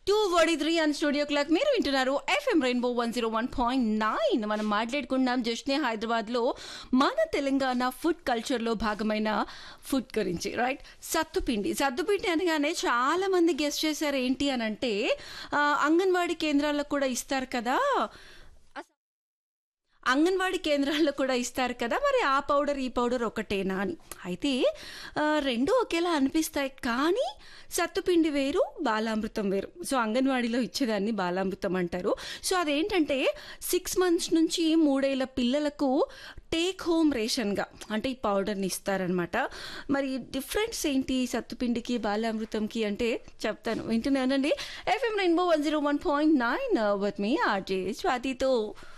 2:43 and studio clock మీరు వింటున్నారు FM rainbow 101.9. మనం మాట్లాడుకున్నాం జస్నే హైదరాబాద్లో మన తెలంగాణ ఫుడ్ కల్చర్లో భాగమైన ఫుడ్ గురించి, రైట్? సత్తుపిండి అనగానే చాలా మంది గెస్ట్ చేశారు ఏంటి అని అంటే అంగన్వాడీ కేంద్రాల్లో కూడా ఇస్తారు కదా, అంగన్వాడీ కేంద్రాల్లో కూడా ఇస్తారు కదా, మరి ఆ పౌడర్ ఈ పౌడర్ ఒకటేనా అని. అయితే రెండు ఒకేలా అనిపిస్తాయి, కానీ సత్తుపిండి వేరు, బాలామృతం వేరు. సో అంగన్వాడీలో ఇచ్చేదాన్ని బాలామృతం అంటారు. సో అదేంటంటే 6 months నుంచి 3 ఏళ్ల పిల్లలకు టేక్ హోమ్ రేషన్గా అంటే ఈ పౌడర్ని ఇస్తారనమాట. మరి డిఫరెన్స్ ఏంటి సత్తుపిండికి బాలామృతంకి అంటే చెప్తాను, వింటున్నానండి. FM rainbow 101.9 with me RJ స్వాతితో.